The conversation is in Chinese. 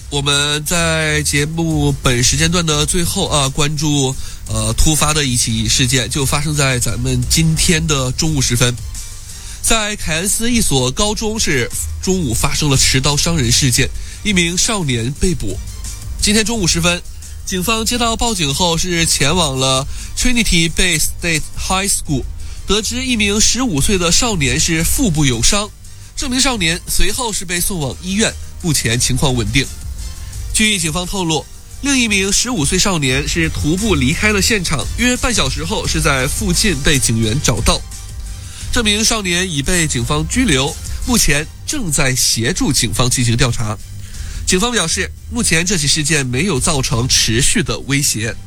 我们在节目本时间段的最后关注突发的一起事件，就发生在咱们今天的中午时分，在凯恩斯一所高中是中午发生了持刀伤人事件，一名少年被捕。今天中午时分，警方接到报警后是前往了 Trinity Bay State High School， 得知一名15岁的少年是腹部有伤，这名少年随后是被送往医院，目前情况稳定。据警方透露，另一名15岁少年是徒步离开了现场，约半小时后是在附近被警员找到。这名少年已被警方拘留，目前正在协助警方进行调查。警方表示，目前这起事件没有造成持续的威胁。